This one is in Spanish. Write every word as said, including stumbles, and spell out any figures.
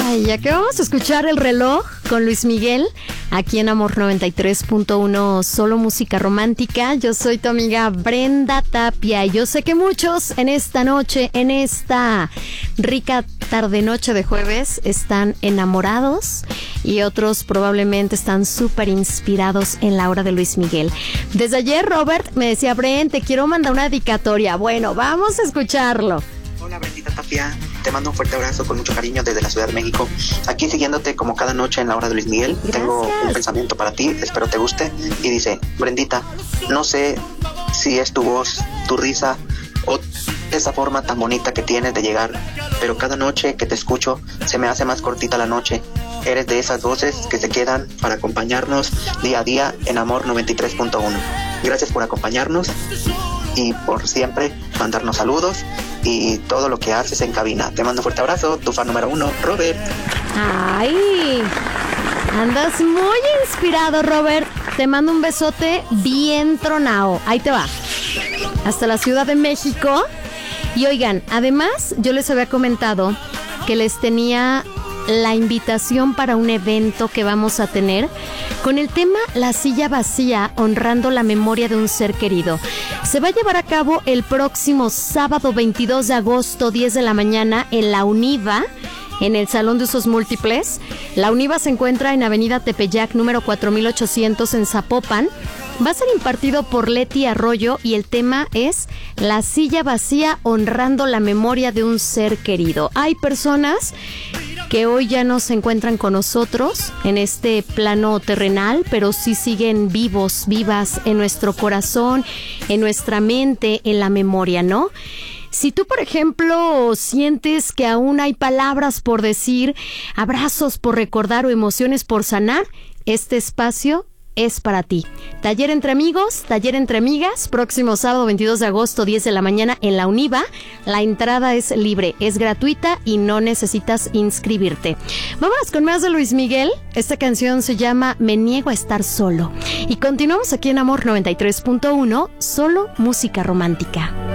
Ay, ya que vamos a escuchar El Reloj con Luis Miguel, aquí en Amor noventa y tres punto uno, solo música romántica. Yo soy tu amiga Brenda Tapia y yo sé que muchos en esta noche, en esta rica tarde-noche de jueves, están enamorados y otros probablemente están súper inspirados en la obra de Luis Miguel. Desde ayer Robert me decía, Brenda, te quiero mandar una dedicatoria. Bueno, vamos a escucharlo. Hola, Brendita Tapia, te mando un fuerte abrazo con mucho cariño desde la Ciudad de México. Aquí siguiéndote como cada noche en la hora de Luis Miguel. Gracias. Tengo un pensamiento para ti, espero te guste. Y dice, Brendita, no sé si es tu voz, tu risa o esa forma tan bonita que tienes de llegar, pero cada noche que te escucho se me hace más cortita la noche. Eres de esas voces que se quedan para acompañarnos día a día en Amor noventa y tres punto uno. Gracias por acompañarnos y por siempre mandarnos saludos y todo lo que haces en cabina. Te mando un fuerte abrazo, tu fan número uno, Robert. Ay, andas muy inspirado, Robert. Te mando un besote bien tronao. Ahí te va. Hasta la Ciudad de México. Y oigan, además yo les había comentado que les tenía la invitación para un evento que vamos a tener con el tema La Silla Vacía, honrando la memoria de un ser querido. Se va a llevar a cabo el próximo sábado veintidós de agosto, diez de la mañana, en la UNIVA, en el Salón de Usos Múltiples. La UNIVA se encuentra en Avenida Tepeyac, número cuatro mil ochocientos, en Zapopan. Va a ser impartido por Leti Arroyo y el tema es La Silla Vacía, honrando la memoria de un ser querido. Hay personas que hoy ya no se encuentran con nosotros en este plano terrenal, pero sí siguen vivos, vivas en nuestro corazón, en nuestra mente, en la memoria, ¿no? Si tú, por ejemplo, sientes que aún hay palabras por decir, abrazos por recordar o emociones por sanar, este espacio es para ti. Taller entre amigos, taller entre amigas, próximo sábado veintidós de agosto, diez de la mañana en la UNIVA. La entrada es libre, es gratuita y no necesitas inscribirte. Vámonos con más de Luis Miguel. Esta canción se llama Me niego a estar solo. Y continuamos aquí en Amor noventa y tres punto uno, solo música romántica.